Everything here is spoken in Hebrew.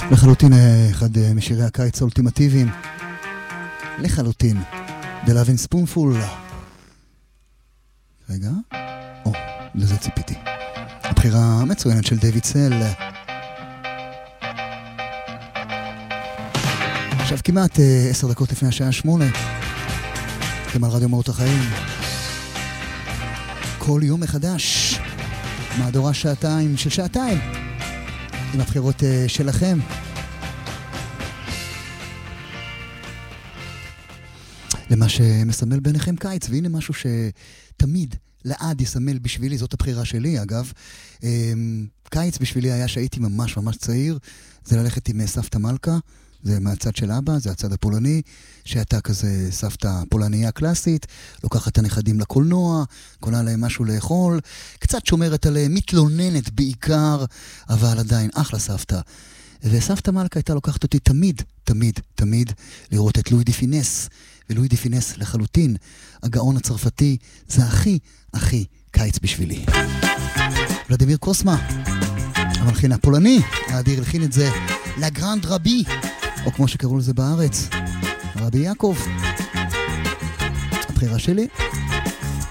לחלוטין אחד משירי הקיץ האולטימטיביים. לחלוטין. The Loving Spoonful. רגע. לזה ציפיתי. הבחירה המצוינת של דיוויד סל. עכשיו כמעט 10 דקות לפני השעה 8. אתם על רדיו מהות החיים. כל יום מחדש. מהדורה שעתיים של שעתיים. עם הבחירות שלכם. למה שמסמל ביניכם קיץ, והנה משהו שתמיד לעד יסמל בשבילי, זאת הבחירה שלי אגב. קיץ בשבילי היה שהייתי ממש ממש צעיר, זה ללכת עם סבתא מלכה, זה מהצד של אבא, זה הצד הפולני, שהייתה כזה סבתא פולניה קלאסית, לוקחת את הנכדים לקולנוע, קונה להם משהו לאכול, קצת שומרת עליהם, מתלוננת בעיקר, אבל עדיין אחלה סבתא. וסבתא מלכה הייתה לוקחת אותי תמיד, תמיד, תמיד לראות את לואי דה פינס, ולואי דה פינס לחלוטין, הגאון הצרפתי, זה הכי, הכי קיץ בשבילי. ולדימיר קוסמה, המלחין הפולני, האדיר הלחין את זה, לגרנד רבי, או כמו שקראו לזה בארץ, רבי יעקב. הבחירה שלי.